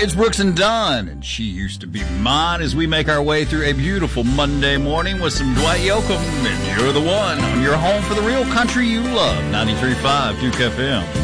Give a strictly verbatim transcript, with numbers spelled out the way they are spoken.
It's Brooks and Dunn, and She Used to Be Mine, as we make our way through a beautiful Monday morning with some Dwight Yoakam and You're the One on your home for the real country you love, ninety-three point five Duke F M.